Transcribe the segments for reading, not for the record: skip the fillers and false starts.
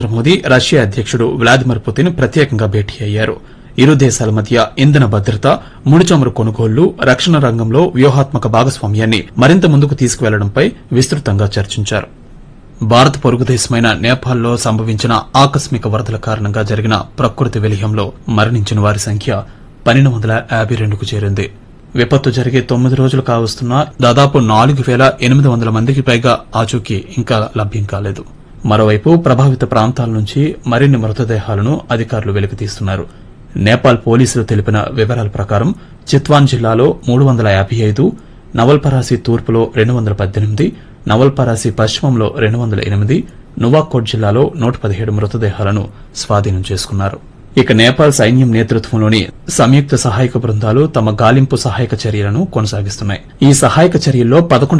Modi Russia అధ్యకుడు Vladimir Putin ప్రత్యేకంగా భేటీ అయ్యారు. ఇరు దేశాల మధ్య ఇంధన భద్రత, ముడి చమురు కొనుగోళ్లు, రక్షణ రంగంలో వ్యూహాత్మక భాగస్వామ్యాన్ని మరింత ముందుకు తీసుకువెళ్లడంపై విస్తృతంగా చర్చించారు. భారత్ పొరుగుదేశమైన నేపాల్లో సంభవించిన ఆకస్మిక వరదల కారణంగా జరిగిన ప్రకృతి విలయంలో మరణించిన వారి సంఖ్య 1252కు చేరింది. విపత్తు జరిగి 9 రోజులు కావస్తున్నా దాదాపు 4800 మందికి పైగా ఆచూకీ ఇంకా లభ్యం కాలేదు. మరోవైపు ప్రభావిత ప్రాంతాల నుంచి మరిన్ని మృతదేహాలను అధికారులు వెలికితీస్తున్నారు. నేపాల్ పోలీసులు తెలిపిన వివరాల ప్రకారం చిత్వాన్ జిల్లాలో 355, నవల్పరాసి తూర్పులో 218, నవల్పరాసి పశ్చిమంలో 208, నువాకోట్ జిల్లాలో 117 మృతదేహాలను స్వాధీనం చేసుకున్నారు. ఇక నేపాల్ సైన్యం నేతృత్వంలోని సంయుక్త సహాయక బృందాలు తమ గాలింపు సహాయక చర్యలను కొనసాగిస్తున్నాయి. ఈ సహాయక చర్యల్లో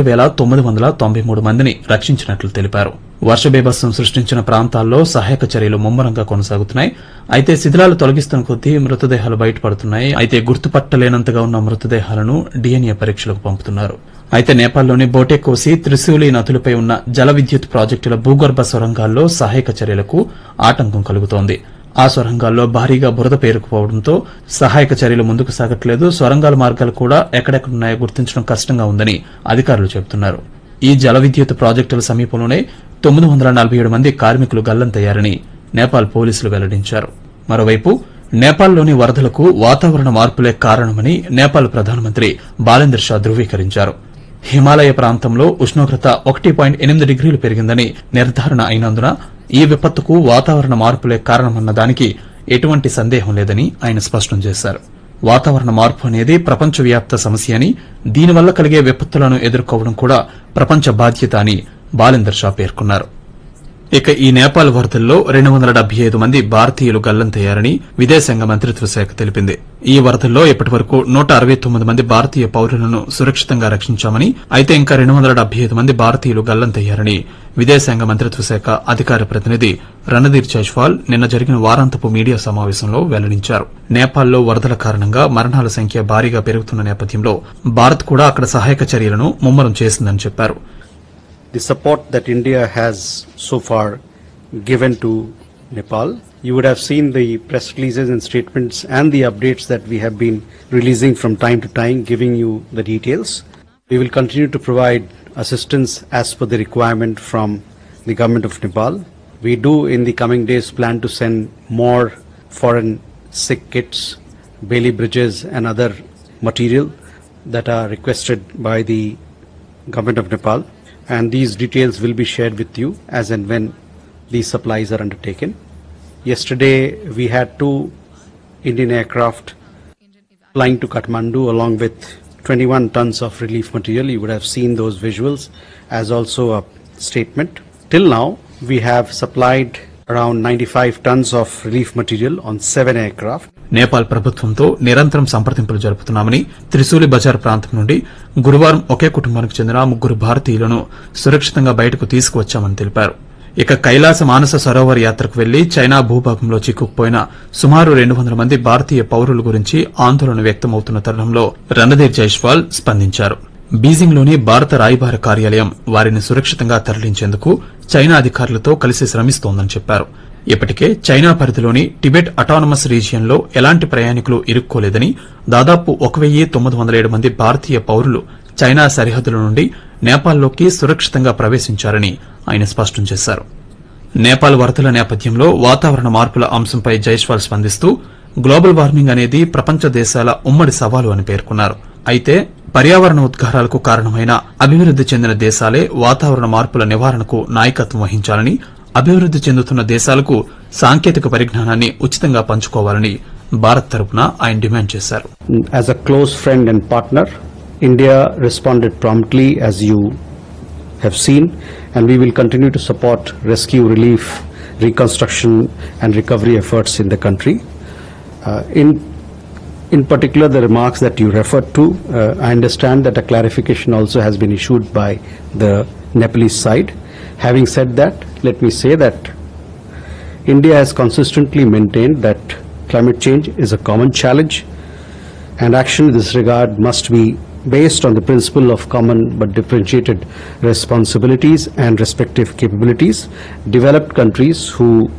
11,993 మందిని రక్షించినట్లు తెలిపారు. వర్షబీభత్సం సృష్టించిన ప్రాంతాల్లో సహాయక చర్యలు ముమ్మరంగా కొనసాగుతున్నాయి. అయితే శిథిలాలు తొలగిస్తున్న కొద్దీ మృతదేహాలు బయటపడుతున్నాయి. అయితే గుర్తుపట్టలేనంతగా ఉన్న మృతదేహాలను డీఎన్ఏ పరీక్షలకు పంపుతున్నారు. అయితే నేపాల్లోని బోటెకోసి, త్రిశూలి నదులపై ఉన్న జల విద్యుత్ ప్రాజెక్టుల భూగర్భ సొరంగాల్లో సహాయక చర్యలకు ఆటంకం కలుగుతోంది. ఆ సొరంగాల్లో భారీగా బురద పేరుకుపోవడంతో సహాయక చర్యలు ముందుకు సాగట్లేదు. సొరంగాల మార్గాలు కూడా ఎక్కడెక్కడున్నాయో గుర్తించడం కష్టంగా ఉందని అధికారులు చెబుతున్నారు. ఈ జల విద్యుత్ ప్రాజెక్టుల సమీపంలోనే 947 మంది కార్మికులు గల్లంతయ్యారని నేపాల్ పోలీసులు వెల్లడించారు. మరోవైపు నేపాల్లోని వరదలకు వాతావరణ మార్పులే కారణమని నేపాల్ ప్రధానమంత్రి బాలేందర్ షా ధృవీకరించారు. హిమాలయ ప్రాంతంలో ఉష్ణోగ్రత 1.8 డిగ్రీలు పెరిగిందని నిర్ధారణ అయినందున ఈ విపత్తుకు వాతావరణ మార్పులే కారణమన్న దానికి ఎటువంటి సందేహం లేదని ఆయన స్పష్టం చేశారు. వాతావరణ మార్పు అనేది ప్రపంచవ్యాప్త సమస్య అని, దీనివల్ల కలిగే విపత్తులను ఎదుర్కోవడం కూడా ప్రపంచ బాధ్యత అని బాలేందర్ షా పేర్కొన్నారు. ఇక ఈ నేపాల్ వరదల్లో 275 మంది భారతీయులు గల్లంతయ్యారని విదేశాంగ మంత్రిత్వ శాఖ తెలిపింది. ఈ వరదల్లో ఇప్పటివరకు 169 మంది భారతీయ పౌరులను సురక్షితంగా రక్షించామని, అయితే ఇంకా 275 మంది భారతీయులు గల్లంతయ్యారని విదేశాంగ మంత్రిత్వ శాఖ అధికార ప్రతినిధి రణధీర్ జైస్వాల్ నిన్న జరిగిన వారాంతపు మీడియా సమావేశంలో వెల్లడించారు. నేపాల్లో వరదల కారణంగా మరణాల సంఖ్య భారీగా పెరుగుతున్న నేపథ్యంలో భారత్ కూడా అక్కడ సహాయక చర్యలను ముమ్మరం చేసిందని చెప్పారు. The support that India has so far given to Nepal. You would have seen the press releases and statements and the updates that we have been releasing from time to time, giving you the details. We will continue to provide assistance as per the requirement from the government of Nepal. We do in the coming days plan to send more foreign sick kits, Bailey bridges and other material that are requested by the government of Nepal. And these details will be shared with you as and when these supplies are undertaken. Yesterday we had 2 Indian aircraft flying to Kathmandu along with 21 tons of relief material. You would have seen those visuals as also a statement. Till now we have supplied around 95 tons of relief material on 7 aircraft. Nepal ప్రభుత్వంతో నిరంతరం సంప్రదింపులు జరుపుతున్నామని, త్రిశూలి బజార్ ప్రాంతం నుండి గురువారం ఒకే కుటుంబానికి చెందిన 3 భారతీయులను సురక్షితంగా బయటకు తీసుకువచ్చామని తెలిపారు. ఇక కైలాస మానస సరోవర్ యాత్రకు వెళ్లి చైనా భూభాగంలో చిక్కుకుపోయిన సుమారు 200 మంది భారతీయ పౌరుల గురించి ఆందోళన వ్యక్తమవుతున్న తరుణంలో రణధీర్ జైస్వాల్ స్పందించారు. బీజింగ్లోని భారత రాయబార కార్యాలయం వారిని సురక్షితంగా తరలించేందుకు చైనా అధికారులతో కలిసి శ్రమిస్తోందని చెప్పారు. ఇప్పటికే చైనా పరిధిలోని టిబెట్ అటానమస్ రీజియన్లో ఎలాంటి ప్రయాణికులు ఇరుక్కోలేదని, దాదాపు 1907 మంది భారతీయ పౌరులు చైనా సరిహద్దుల నుండి నేపాల్లోకి సురక్షితంగా ప్రవేశించారని ఆయన స్పష్టం చేశారు. నేపాల్ వరదల నేపథ్యంలో వాతావరణ మార్పుల అంశంపై జైస్వాల్ స్పందిస్తూ గ్లోబల్ వార్మింగ్ అనేది ప్రపంచ దేశాల ఉమ్మడి సవాలు అని పేర్కొన్నారు. అయితే పర్యావరణ ఉద్గారాలకు కారణమైన అభివృద్ది చెందిన దేశాలే వాతావరణ మార్పుల నివారణకు నాయకత్వం వహించాలని, అభివృద్ది చెందుతున్న దేశాలకు సాంకేతిక పరిజ్ఞానాన్ని ఉచితంగా పంచుకోవాలని భారత్ తరపున ఆయన డిమాండ్ చేశారు. As a close friend and partner, India responded promptly as you have seen, and we will continue to support rescue, relief, reconstruction and recovery efforts in the country. In particular, the remarks that you referred to, I understand that a clarification also has been issued by the Nepalese side. Having said that, let me say that India has consistently maintained that climate change is a common challenge and action in this regard must be based on the principle of common but differentiated responsibilities and respective capabilities. Developed countries who